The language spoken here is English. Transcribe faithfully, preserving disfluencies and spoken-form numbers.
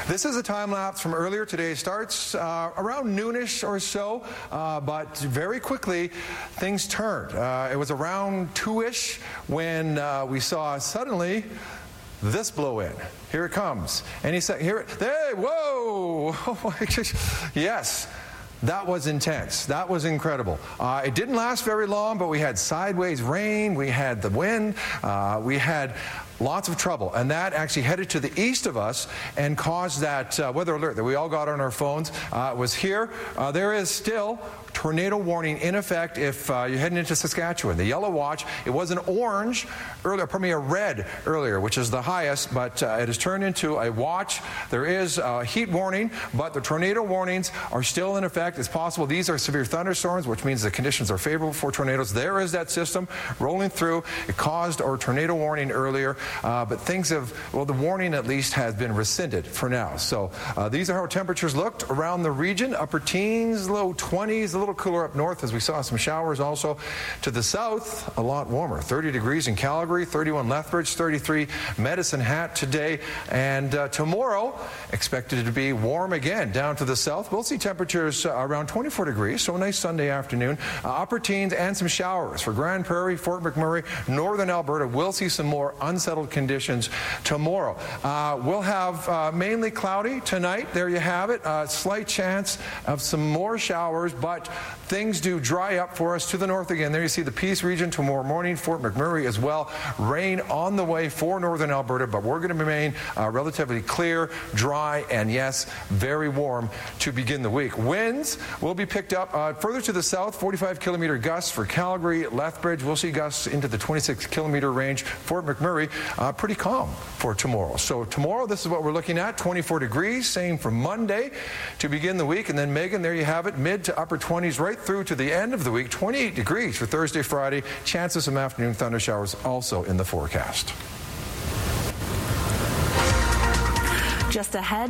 This is a time lapse from earlier today. It starts uh, around noonish or so, uh, but very quickly things turned. Uh, it was around two-ish when uh, we saw suddenly this blow in. Here it comes. Any second. Here it. Hey, whoa! Yes. That was intense. That was incredible. Uh, it didn't last very long, but we had sideways rain, we had the wind, uh, we had lots of trouble. And that actually headed to the east of us and caused that uh, weather alert that we all got on our phones. Uh, it was here. Uh, there is still tornado warning in effect if uh, you're heading into Saskatchewan. The yellow watch, it was an orange earlier, pardon me, a red earlier, which is the highest, but uh, it has turned into a watch. There is a heat warning, but the tornado warnings are still in effect. It's possible these are severe thunderstorms, which means the conditions are favorable for tornadoes. There is that system rolling through. It caused our tornado warning earlier, uh, but things have, well, the warning at least has been rescinded for now. So uh, these are how temperatures looked around the region. Upper teens, low twenties, a little cooler up north as we saw some showers also. To the south, a lot warmer. thirty degrees in Calgary, thirty-one Lethbridge, thirty-three Medicine Hat today. And uh, tomorrow, expected to be warm again down to the south. We'll see temperatures uh, around twenty-four degrees, so a nice Sunday afternoon. Uh, upper teens and some showers for Grand Prairie, Fort McMurray, northern Alberta. We'll see some more unsettled conditions tomorrow. Uh, we'll have uh, mainly cloudy tonight. There you have it. Uh, slight chance of some more showers, but things do dry up for us to the north again. There you see the Peace region tomorrow morning, Fort McMurray as well. Rain on the way for northern Alberta, but we're going to remain uh, relatively clear, dry, and yes, very warm to begin the week. Winds will be picked up uh, further to the south, forty-five kilometer gusts for Calgary, Lethbridge. We'll see gusts into the twenty-six kilometer range. Fort McMurray, uh, pretty calm for tomorrow. So tomorrow, this is what we're looking at, twenty-four degrees, same for Monday to begin the week. And then, Megan, there you have it, mid to upper twenties right through to the end of the week, twenty-eight degrees for Thursday, Friday. Chances of some afternoon thunder showers also in the forecast. Just ahead.